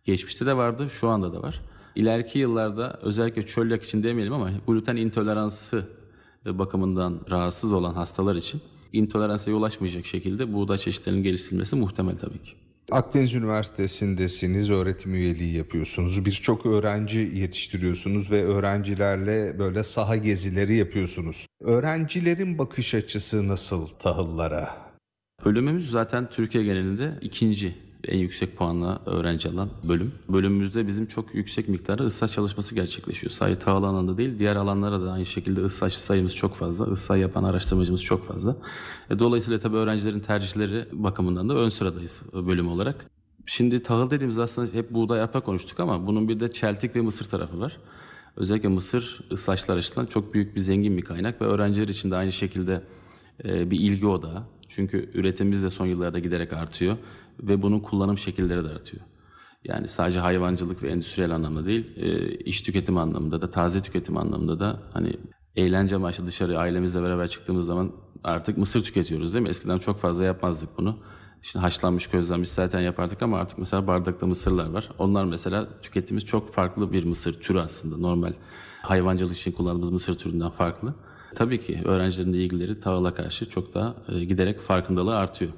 Geçmişte de vardı, şu anda da var. İleriki yıllarda özellikle çölyak için demeyelim ama gluten intoleransı bakımından rahatsız olan hastalar için intoleransiyaya ulaşmayacak şekilde buğday çeşitlerinin geliştirilmesi muhtemel tabii ki. Akdeniz Üniversitesi'ndesiniz, öğretim üyeliği yapıyorsunuz. Birçok öğrenci yetiştiriyorsunuz ve öğrencilerle böyle saha gezileri yapıyorsunuz. Öğrencilerin bakış açısı nasıl tahıllara? Bölümümüz zaten Türkiye genelinde ikinci en yüksek puanla öğrenci alan bölüm. Bölümümüzde bizim çok yüksek miktarda ıslaç çalışması gerçekleşiyor. Sadece tahıl alanında değil, diğer alanlara da aynı şekilde ıslaç sayımız çok fazla. Islay yapan araştırmacımız çok fazla. Dolayısıyla tabii öğrencilerin tercihleri bakımından da ön sıradayız bölüm olarak. Şimdi tahıl dediğimiz aslında hep buğday arpa konuştuk ama bunun bir de çeltik ve mısır tarafı var. Özellikle mısır ıslaçlar açısından çok büyük bir zengin bir kaynak ve öğrenciler için de aynı şekilde bir ilgi odağı. Çünkü üretimimiz de son yıllarda giderek artıyor ve bunun kullanım şekilleri de artıyor. Yani sadece hayvancılık ve endüstriyel anlamda değil, iş tüketimi anlamında da, taze tüketim anlamında da hani eğlence amaçlı dışarı ailemizle beraber çıktığımız zaman artık mısır tüketiyoruz değil mi? Eskiden çok fazla yapmazdık bunu. İşte haşlanmış közlenmiş zaten yapardık ama artık mesela bardakta mısırlar var. Onlar mesela tükettiğimiz çok farklı bir mısır türü aslında. Normal hayvancılık için kullandığımız mısır türünden farklı. Tabii ki öğrencilerin de ilgileri tahıla karşı çok daha giderek farkındalığı artıyor.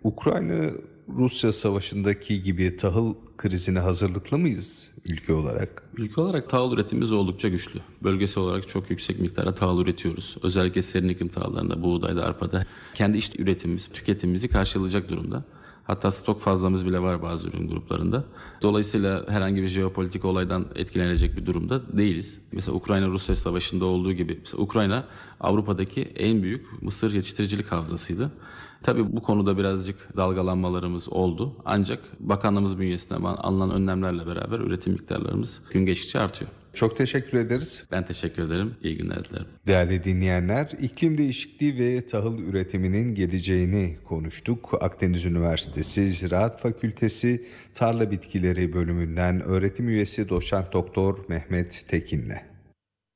Ukrayna-Rusya savaşındaki gibi tahıl krizine hazırlıklı mıyız ülke olarak? Ülke olarak tahıl üretimimiz oldukça güçlü. Bölgesel olarak çok yüksek miktarda tahıl üretiyoruz. Özellikle serin iklim tahıllarında, buğdayda, arpada kendi iç üretimimiz, tüketimimizi karşılayacak durumda. Hatta stok fazlamız bile var bazı ürün gruplarında. Dolayısıyla herhangi bir jeopolitik olaydan etkilenecek bir durumda değiliz. Mesela Ukrayna-Rusya savaşında olduğu gibi. Mesela Ukrayna Avrupa'daki en büyük mısır yetiştiricilik havzasıydı. Tabii bu konuda birazcık dalgalanmalarımız oldu. Ancak bakanlığımız bünyesinde alınan önlemlerle beraber üretim miktarlarımız gün geçtikçe artıyor. Çok teşekkür ederiz. Ben teşekkür ederim. İyi günler dilerim. Değerli dinleyenler, iklim değişikliği ve tahıl üretiminin geleceğini konuştuk. Akdeniz Üniversitesi Ziraat Fakültesi Tarla Bitkileri bölümünden öğretim üyesi doçent doktor Mehmet Tekin'le.